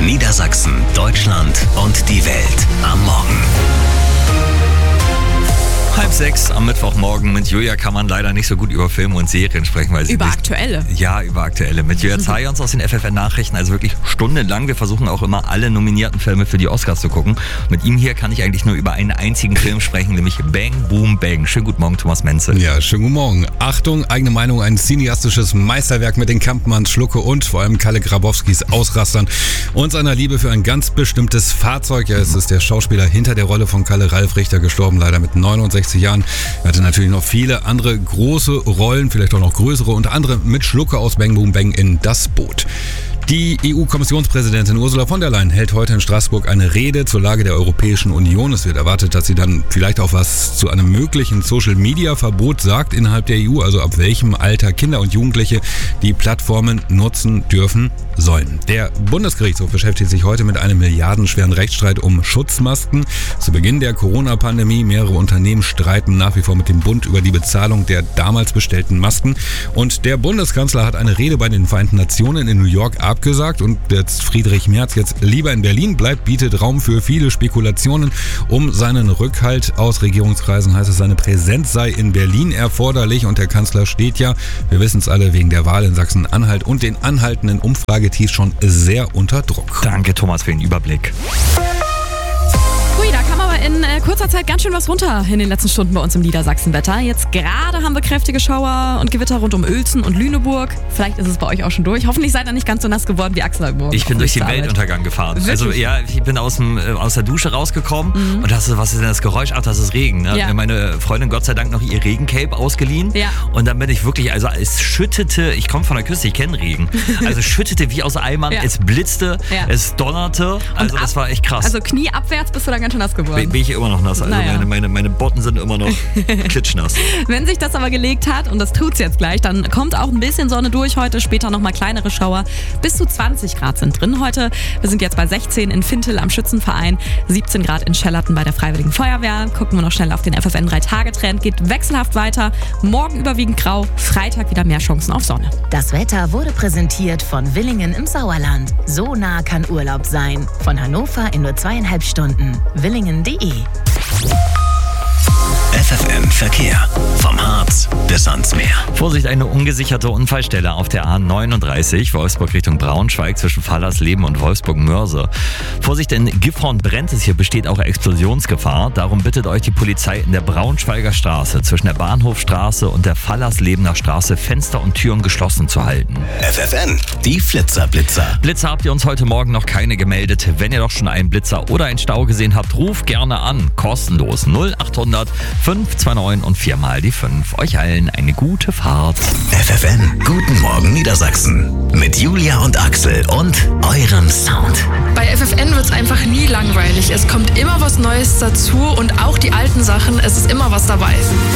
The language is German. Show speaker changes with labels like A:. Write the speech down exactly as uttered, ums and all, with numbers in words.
A: Niedersachsen, Deutschland und die Welt am Morgen.
B: Halb sechs am Mittwochmorgen. Mit Julia kann man leider nicht so gut über Filme und Serien sprechen, weil sie
C: Über
B: nicht,
C: aktuelle.
B: Ja, über aktuelle. Mit Julia Zayons aus den F F N-Nachrichten, also wirklich stundenlang. Wir versuchen auch immer alle nominierten Filme für die Oscars zu gucken. Mit ihm hier kann ich eigentlich nur über einen einzigen Film sprechen, nämlich Bang Boom Bang. Schönen guten Morgen, Thomas Menzel.
D: Ja, schönen guten Morgen. Achtung, eigene Meinung, ein cineastisches Meisterwerk mit den Kampmanns, Schlucke und vor allem Kalle Grabowskis Ausrastern und seiner Liebe für ein ganz bestimmtes Fahrzeug. Ja, es ist der Schauspieler hinter der Rolle von Kalle, Ralf Richter, gestorben, leider mit neunundsechzig Jahren. Er hatte natürlich noch viele andere große Rollen, vielleicht auch noch größere, unter anderem mit Schlucke aus Bang Boom Bang in Das Boot. Die E U-Kommissionspräsidentin Ursula von der Leyen hält heute in Straßburg eine Rede zur Lage der Europäischen Union. Es wird erwartet, dass sie dann vielleicht auch was zu einem möglichen Social-Media-Verbot sagt innerhalb der E U, also ab welchem Alter Kinder und Jugendliche die Plattformen nutzen dürfen sollen. Der Bundesgerichtshof beschäftigt sich heute mit einem milliardenschweren Rechtsstreit um Schutzmasken. Zu Beginn der Corona-Pandemie, mehrere Unternehmen streiten nach wie vor mit dem Bund über die Bezahlung der damals bestellten Masken. Und der Bundeskanzler hat eine Rede bei den Vereinten Nationen in New York abgesagt und jetzt Friedrich Merz jetzt lieber in Berlin bleibt, bietet Raum für viele Spekulationen um seinen Rückhalt. Aus Regierungskreisen heißt es, seine Präsenz sei in Berlin erforderlich und der Kanzler steht ja, wir wissen es alle, wegen der Wahl in Sachsen-Anhalt und den anhaltenden Umfragetiefs schon sehr unter Druck.
B: Danke, Thomas, für den Überblick.
C: Hui, da kam aber in äh, kurzer Zeit ganz schön was runter in den letzten Stunden bei uns im Niedersachsenwetter. Jetzt gerade haben wir kräftige Schauer und Gewitter rund um Uelzen und Lüneburg. Vielleicht ist es bei euch auch schon durch. Hoffentlich seid ihr nicht ganz so nass geworden wie Axel heute Morgen.
B: Ich bin durch den Weltuntergang gefahren.
C: Wirklich?
B: Also ja, ich bin aus, dem, äh, aus der Dusche rausgekommen mhm. und dachte, was ist denn das Geräusch? Ach, das ist Regen. Ne?
C: Ja.
B: Hat mir meine Freundin Gott sei Dank noch ihr Regencape ausgeliehen.
C: Ja.
B: Und dann bin ich wirklich, also es schüttete, ich komme von der Küste, ich kenne Regen. Also es schüttete wie aus Eimern, ja. Es blitzte, ja. Es donnerte. Also
C: ab,
B: das war echt krass.
C: Also knieabwärts bist du dann ganz schön nass geworden.
B: Bin ich immer noch nass. Also
C: naja.
B: meine, meine, meine Botten sind immer noch klitschnass.
C: Wenn sich das aber gelegt hat, und das tut's jetzt gleich, dann kommt auch ein bisschen Sonne durch heute, später nochmal kleinere Schauer. Bis zu zwanzig Grad sind drin heute. Wir sind jetzt bei sechzehn in Fintel am Schützenverein, siebzehn Grad in Schellerten bei der Freiwilligen Feuerwehr. Gucken wir noch schnell auf den F F N drei Tage Trend, geht wechselhaft weiter. Morgen überwiegend grau, Freitag wieder mehr Chancen auf Sonne.
E: Das Wetter wurde präsentiert von Willingen im Sauerland. So nah kann Urlaub sein. Von Hannover in nur zweieinhalb Stunden. willingen punkt de
A: F F N Verkehr. Vom Harz bis ans Meer.
B: Vorsicht, eine ungesicherte Unfallstelle auf der A neununddreißig, Wolfsburg Richtung Braunschweig zwischen Fallersleben und Wolfsburg-Mörse. Vorsicht, in Gifhorn brennt es, hier besteht auch Explosionsgefahr. Darum bittet euch die Polizei in der Braunschweiger Straße zwischen der Bahnhofstraße und der Fallerslebener Straße Fenster und Türen geschlossen zu halten.
A: F F N, die Flitzer-Blitzer.
B: Blitzer habt ihr uns heute Morgen noch keine gemeldet. Wenn ihr doch schon einen Blitzer oder einen Stau gesehen habt, ruft gerne an. Kostenlos null achthundert fünf zwei neun und viermal die fünf. Euch allen eine gute Fahrt.
A: F F N, guten Morgen Niedersachsen. Mit Julia und Axel und eurem Sound.
F: Bei F F N wird es einfach nie langweilig. Es kommt immer was Neues dazu und auch die alten Sachen, es ist immer was dabei.